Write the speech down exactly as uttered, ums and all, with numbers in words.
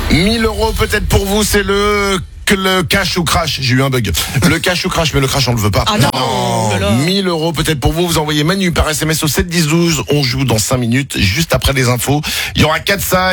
mille euros peut-être pour vous, c'est le... le cash ou crash, j'ai eu un bug. Le cash ou crash, mais le crash on le veut pas. Ah non, oh là là. mille euros peut-être pour vous, vous envoyez Manu par S M S au sept dix douze, on joue dans cinq minutes, juste après les infos. Il y aura quatre ça.